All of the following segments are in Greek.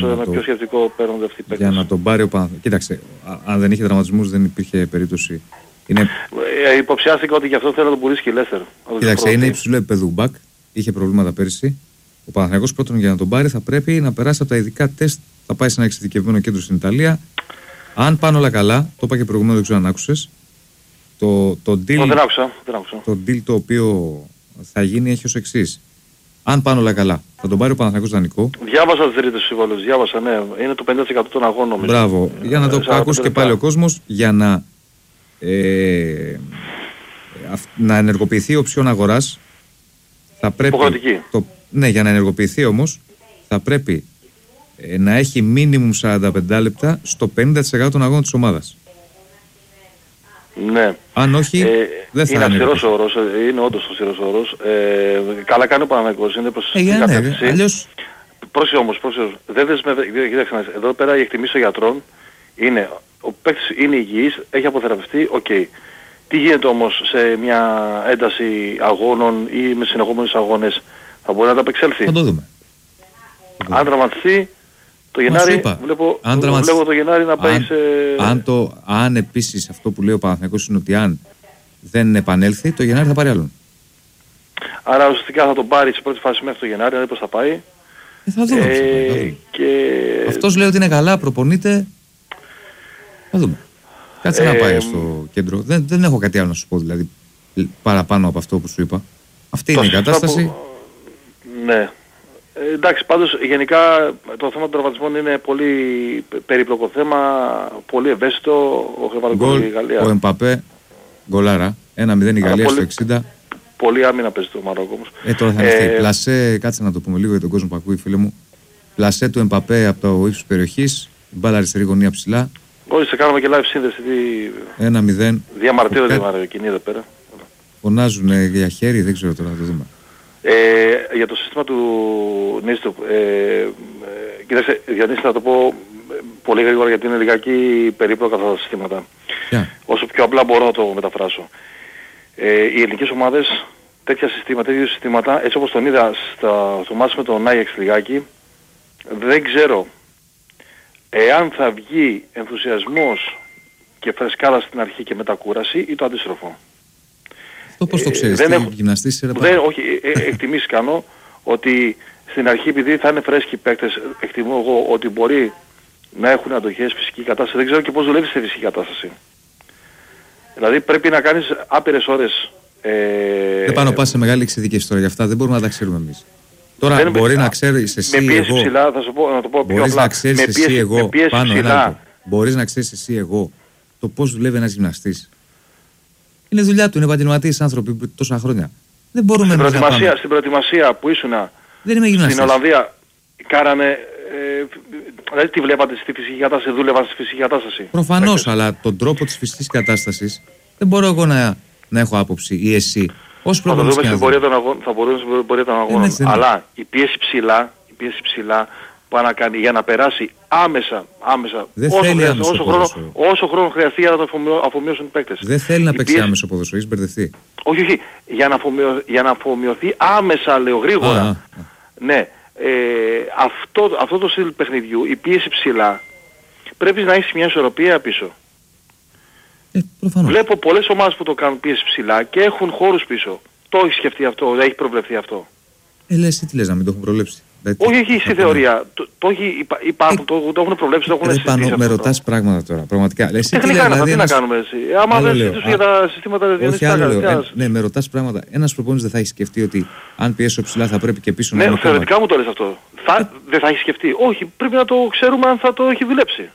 με πιο σκεπτικό παίρνονται αυτοί οι παίκτες. Για να τον πάρει ο Παναθηναϊκός. Κοίταξε, αν δεν είχε τραυματισμούς δεν υπήρχε περίπτωση. Υποψιάστηκα ότι γι' αυτό θέλω να τον πουλήσει και η Λέστερ. Κοίταξε, είναι υψηλό επίπεδο μπακ. Είχε προβλήματα πέρυσι. Ο Παναθηναϊκός πρώτον για να τον πάρει θα πρέπει να περάσει από τα ειδικά τεστ. Θα πάει σε ένα εξειδικευμένο κέντρο στην Ιταλία. Αν πάνε όλα καλά, το είπα και προηγουμένως, δεν ξέρω αν άκουσες. Το deal το οποίο θα γίνει έχει ως εξής. Αν πάνε όλα καλά, θα τον πάρει ο Παναθηναϊκός δανεικό. Διάβασα τις τρίτες συμβόλες, ναι. Είναι το 50% των αγώνων. Μπράβο. Για να το ακούσει και πάλι ο κόσμος, για να ενεργοποιηθεί η οψιόν αγοράς, θα πρέπει. Ναι, για να ενεργοποιηθεί όμως, θα πρέπει να έχει μίνιμουμ 45 λεπτά στο 50% των αγώνων της ομάδας. Ναι. Αν όχι, δεν θα είναι αυστηρός όρος, είναι όντως αυστηρός όρος. Καλά κάνει ο Παναθηναϊκός, είναι προς την κατεύθυνση. Αλλιώς... Πρόσεχε όμως, δεν κοίταξε, εδώ πέρα η εκτιμήση των γιατρών είναι, ο παίκτης είναι υγιής, έχει αποθεραπευτεί, οκ. Τι γίνεται όμως σε μια ένταση αγώνων ή με συνεχόμενους αγώνες, θα μπορεί να τα απεξέλθει. Θα το δούμε. Αν τραυματιστεί, το Γενάρη, βλέπω το Γενάρη να πάει σε... Αν επίσης αυτό που λέει ο Παναθηναϊκός είναι ότι αν δεν επανέλθει, το Γενάρη θα πάρει άλλον. Άρα ουσιαστικά θα τον πάρει σε πρώτη φάση μέχρι το Γενάρη, να δει πώς θα πάει. Θα δούμε. Αυτός λέει ότι είναι καλά, προπονείται. Θα δούμε. Κάτσε να πάει στο κέντρο. Δεν έχω κάτι άλλο να σου πω δηλαδή παραπάνω από αυτό που σου είπα. Αυτή είναι η κατάσταση. Ναι. Εντάξει, πάντως γενικά το θέμα των τραυματισμών είναι πολύ περίπλοκο θέμα, πολύ ευαίσθητο. Ο Γαλλία. Ο Εμπαπέ, γκολάρα. 1-0 η Γαλλία στο 60. Πολύ άμυνα παίζει το Μαρόκο όμως. Τώρα θα είναι πλασέ, κάτσε να το πούμε λίγο για τον κόσμο που ακούει, φίλε μου. Πλασέ του Εμπαπέ από το ύψος περιοχής, μπάλα αριστερή γωνία ψηλά. Όχι, σε κάναμε και live σύνδεση. 1-0. Διαμαρτύρονται κοινή εδώ πέρα. Φωνάζουν για χέρι, δεν ξέρω τώρα, να το δούμε. Για το σύστημα του Νίστο, κοίταξε, Διονύση, θα το πω πολύ γρήγορα γιατί είναι λιγάκι περίπλοκα αυτά τα συστήματα. Όσο πιο απλά μπορώ να το μεταφράσω. Οι ελληνικές ομάδες τέτοια συστήματα, έτσι όπως τον είδα στο μάτς με τον Άγιαξ λιγάκι, δεν ξέρω εάν θα βγει ενθουσιασμός και φρεσκάδα στην αρχή και μετακούραση ή το αντίστροφο. Αυτό πώς το ξέρεις, γυμναστής όχι, εκτιμήσεις κάνω ότι στην αρχή επειδή θα είναι φρέσκοι παίκτες, εκτιμώ εγώ ότι μπορεί να έχουν αντοχές φυσική κατάσταση. Δεν ξέρω και πώς δουλεύει στη φυσική κατάσταση. Δηλαδή πρέπει να κάνεις άπειρες ώρες. Δεν πάνω πας σε μεγάλη εξειδικεύση τώρα για αυτά, δεν μπορούμε να τα ξέρουμε εμείς. Τώρα μπορεί να ξέρεις εσύ με πίεση εγώ, ψηλά, θα σου πω, να το πω πιο απλά. Να ξέρεις εσύ εγώ, μπορείς να ξέρεις εσύ εγώ το πώς δουλεύει ένας γυμναστής. Είναι δουλειά του, είναι επαγγελματίες άνθρωποι τόσα χρόνια. Δεν μπορούμε στην προετοιμασία που ήσουνα στην Ολλανδία, κάνανε. Δηλαδή τι βλέπατε στη φυσική κατάσταση, δούλευαν στη φυσική κατάσταση. Προφανώς, αλλά τον τρόπο της φυσικής κατάστασης δεν μπορώ εγώ να έχω άποψη ή εσύ. Θα μπορούμε στην πορεία των αγώνων. Αλλά η πίεση ψηλά που να κάνει για να περάσει άμεσα όσο χρόνο χρειαστεί για να το αφομοιώσουν οι παίκτες. Δεν θέλει να παίξει άμεσο ποδόσφαιρο, έχεις μπερδευτεί. Όχι, για να αφομοιωθεί άμεσα, λέω γρήγορα. Ναι, αυτό το στυλ παιχνιδιού, η πίεση ψηλά, πρέπει να έχεις μια ισορροπία πίσω. Βλέπω πολλές ομάδες που το κάνουν πίεση ψηλά και έχουν χώρους πίσω. Το έχει σκεφτεί αυτό, έχει προβλεφθεί αυτό. Λες, τι λες να μην το έχουν προβλέψει. Όχι, στη θεωρία. Υπάρχουν, το έχουν προβλέψει, το έχουν συζητήσει. Με ρωτάς πράγματα τώρα, πραγματικά. Τι να κάνουμε εσύ. Άμα δεν συζητούσου για τα συστήματα διαδικασίας. Ναι, με ρωτάς πράγματα. Ένας προπονητής δεν θα έχει σκεφτεί ότι αν πιέσω ψηλά θα πρέπει και πίσω να είναι. Ναι, θεωρητικά μου το λες αυτό. Δεν θα έχει σκεφτεί. Όχι, πρέπει να το ξέρουμε αν θα το έχει δουλέψει.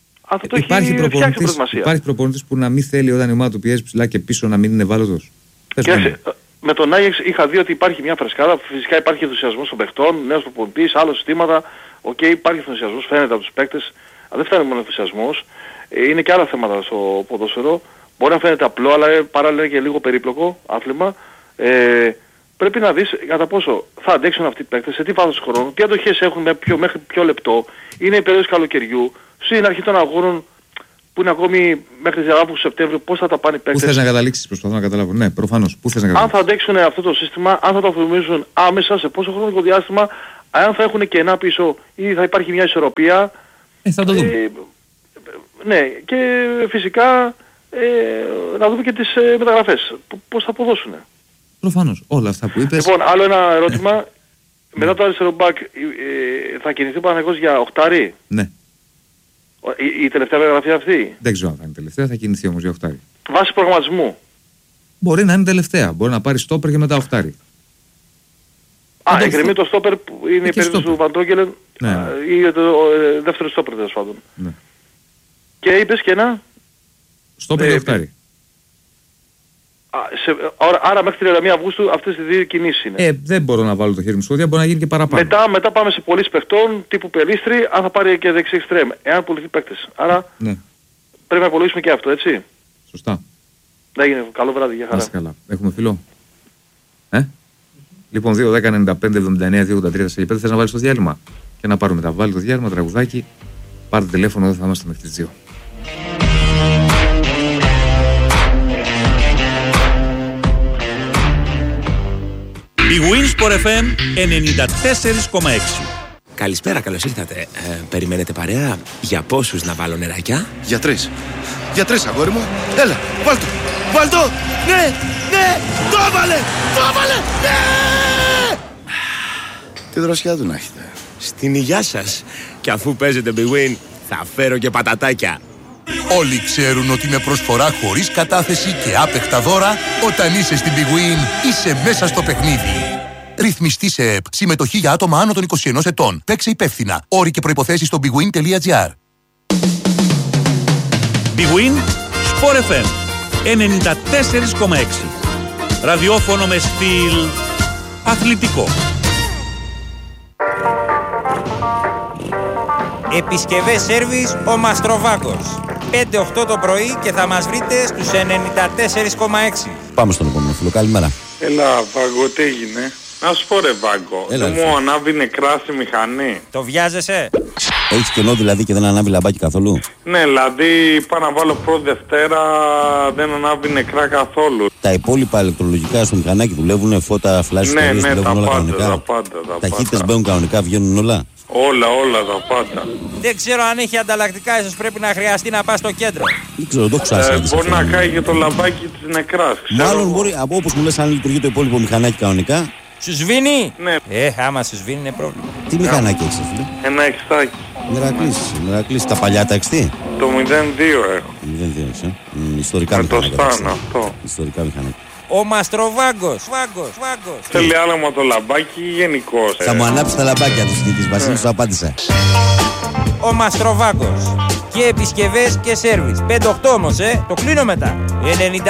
Υπάρχει προπονητής που να μην θέλει όταν η ομάδα του πιέζει ψηλά και πίσω να μην είναι ευάλωτος. Με τον Άγιαξ είχα δει ότι υπάρχει μια φρεσκάδα, φυσικά υπάρχει ενθουσιασμός των παιχτών, νέος προπονητής, άλλα συστήματα, υπάρχει ενθουσιασμός, φαίνεται από τους παίκτες, αλλά δεν φαίνεται μόνο ενθουσιασμός, είναι και άλλα θέματα στο ποδόσφαιρο, μπορεί να φαίνεται απλό, αλλά παράλληλα είναι και λίγο περίπλοκο άθλημα. Πρέπει να δεις κατά πόσο θα αντέξουν αυτοί οι παίκτες, σε τι βάθος χρόνου, τι αντοχές έχουν μέχρι ποιο λεπτό, είναι η περίοδος καλοκαιριού, στην αρχή των αγώνων, που είναι ακόμη μέχρι τις Αύγουστο-Σεπτέμβριο, πώς θα τα πάνε οι παίκτες. Πού θες να καταλήξεις, προσπαθώ να καταλάβω. Ναι, προφανώς. Πού θες να καταλήξεις. Αν θα αντέξουν αυτό το σύστημα, αν θα το αφομοιώσουν άμεσα, σε πόσο χρονικό διάστημα, Αν θα έχουν κενά πίσω ή θα υπάρχει μια ισορροπία, θα το δούμε. Ναι, και φυσικά να δούμε και τις μεταγραφές. Πώς θα αποδώσουν. Προφανώς, όλα αυτά που είπες. Λοιπόν, άλλο ένα ερώτημα. Μετά το αριστερό μπακ θα κινηθεί ο Παναθηναϊκός για οχτάρι. Ναι. Η τελευταία μεταγραφή αυτή. Δεν ξέρω αν θα είναι τελευταία, θα κινηθεί όμως για οχτάρι. Βάσει προγραμματισμού. Μπορεί να είναι τελευταία. Μπορεί να πάρει στόπερ και μετά οχτάρι. Εκκρεμεί το στόπερ που είναι η περίπτωση του Βαντόγκελεν, ή το δεύτερο στόπερ τέλος πάντων. Ναι. Και είπες και ένα. Στόπερ και οχτάρι. Άρα μέχρι την 31 Αυγούστου αυτές οι δύο κινήσεις είναι. Δεν μπορώ να βάλω το χέρι μου στο διά, μπορεί να γίνει και παραπάνω. Μετά πάμε σε πωλήσεις παιχτών τύπου Πελίστρη, αν θα πάρει και δεξί εξτρέμ, εάν πουληθεί παίκτες. Άρα πρέπει να υπολογίσουμε και αυτό, έτσι. Σωστά. Έγινε, καλό βράδυ, για χαρά. Καλά. Έχουμε φιλό. Λοιπόν, 2-10-95-79-283 σε γηπέδο. Θες να βάλεις το διάλειμμα και να πάρουμε τα βάλει το διάλειμμα, τραγουδάκι. Πάρτε τηλέφωνο, δεν θα είμαστε μέχρι τις 2. Η Winsport FM 94,6. Καλησπέρα, καλώς ήρθατε. Περιμένετε παρέα? Για πόσους να βάλω νεράκια? Για 3. Για 3, αγόρι μου. Έλα, βάλ' το. Βάλ' το. Ναι, ναι, το έβαλε. Το έβαλε. Ναι. Τι δροσιά του να έχετε. Στην υγειά σας. Και αφού παίζετε Big Win, θα φέρω και πατατάκια. Όλοι ξέρουν ότι με προσφορά χωρίς κατάθεση και άπεχτα δώρα, όταν είσαι στην Big Win, είσαι μέσα στο παιχνίδι. Ρυθμιστή σε ΕΠ. Συμμετοχή για άτομα άνω των 21 ετών. Παίξε υπεύθυνα. Όροι και προϋποθέσεις στο bigwin.gr. Big Win, Sport FM 94,6. Ραδιόφωνο με στυλ αθλητικό. Επισκευές σέρβις ο Μαστροβάγκος. 5-8 το πρωί και θα μας βρείτε στους 94,6. Πάμε στον επόμενο φίλο. Καλημέρα. Έλα, Βάγκο, τι έγινε? Να σου πω ρε Βάγκο, δεν μου ανάβει νεκρά στη μηχανή. Το βιάζεσαι? Έχεις κενό δηλαδή και δεν ανάβει λαμπάκι καθόλου? Ναι, δηλαδή πάω να βάλω πρώτη Δευτέρα, δεν ανάβει νεκρά καθόλου. Τα υπόλοιπα ηλεκτρολογικά στο μηχανάκι δουλεύουν, φώτα, φλάσες, δουλεύουν όλα κανονικά? Τα πάντα. Ταχύτητες μπαίνουν κανονικά, βγαίνουν όλα? Όλα τα πάντα. Δεν ξέρω αν έχει ανταλλακτικά, ίσως πρέπει να χρειαστεί να πας στο κέντρο. Δεν ξέρω, το έχω ξάσει. Μπορεί να κάει και το λαμπάκι της νεκράς. Μάλλον μπορεί, όπως μου λες, αν λειτουργεί το υπόλοιπο μηχανάκι κανονικά. Σου σβήνει? Ναι. Άμα σου σβήνει είναι πρόβλημα. Τι μηχανάκι έχεις, φίλε? Ένα εξτάκι. Μερακλής, τα παλιά τα εξτή. Το 02 έχω. 02 έχεις, ιστορικά μηχανάκια. Με το στάν αυτό. Ιστορικά μηχανάκια. Ο Μαστροβάγκος. Θέλει άλαμα το λαμπάκι γενικώς. Θα μου ανάψει τα λαμπάκια του συνήθως, Βασίλη, σου απάντησα. Ο Μαστροβάγκος. Και επισκευές και σέρβις. 5-8 όμως, το κλείνω μετά.